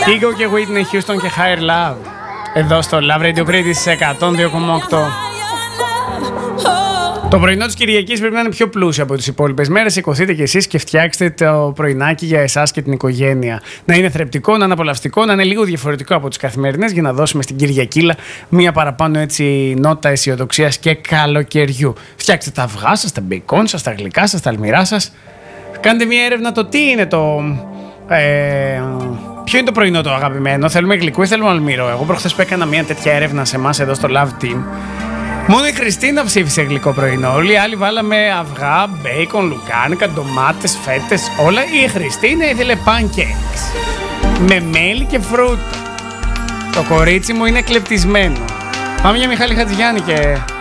Ego και Whitney Houston και Higher Love. Εδώ στο Love Radio Crete 102,8. Το πρωινό της Κυριακής πρέπει να είναι πιο πλούσιο από τις υπόλοιπες μέρες. Σηκωθείτε κι εσείς και φτιάξτε το πρωινάκι για εσάς και την οικογένεια. Να είναι θρεπτικό, να είναι απολαυστικό, να είναι λίγο διαφορετικό από τις καθημερινές για να δώσουμε στην Κυριακήλα μία παραπάνω έτσι νότα αισιοδοξίας και καλοκαιριού. Φτιάξτε τα αυγά σας, τα μπέικον σας, τα γλυκά σας, τα αλμυρά σας. Κάντε μία έρευνα το τι είναι το. Ποιο είναι το πρωινό το αγαπημένο, θέλουμε γλυκό ή θέλουμε αλμύρο? Εγώ προχθές που έκανα μια τέτοια έρευνα σε εμάς εδώ στο Love Team, μόνο η Χριστίνα ψήφισε γλυκό πρωινό. Όλοι οι άλλοι βάλαμε αυγά, μπέικον, λουκάνικα, ντομάτες, φέτες, όλα. Η Χριστίνα ήθελε pancakes με μέλι και φρούτα. Το κορίτσι μου είναι κλεπτισμένο. Πάμε για Μιχάλη Χατζηγιάννη και